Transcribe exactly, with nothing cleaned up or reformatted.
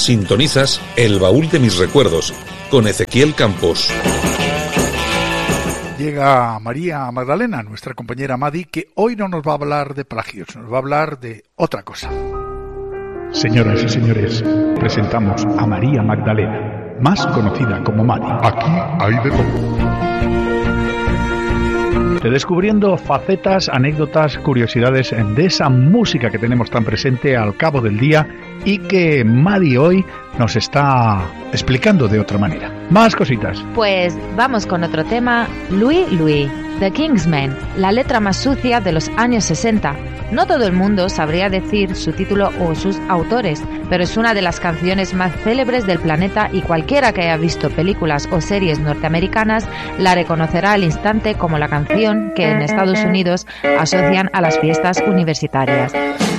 Sintonizas El Baúl de Mis Recuerdos con Ezequiel Campos. Llega María Magdalena, nuestra compañera Madi, que hoy no nos va a hablar de plagios, nos va a hablar de otra cosa. Señoras y señores, presentamos a María Magdalena, más conocida como Madi. Aquí hay de todo. Descubriendo facetas, anécdotas, curiosidades de esa música que tenemos tan presente al cabo del día y que Madi hoy nos está explicando de otra manera. Más cositas. Pues vamos con otro tema. Louis Louis, The Kingsmen, la letra más sucia de los años sesenta. No todo el mundo sabría decir su título o sus autores, pero es una de las canciones más célebres del planeta y cualquiera que haya visto películas o series norteamericanas la reconocerá al instante como la canción que en Estados Unidos asocian a las fiestas universitarias.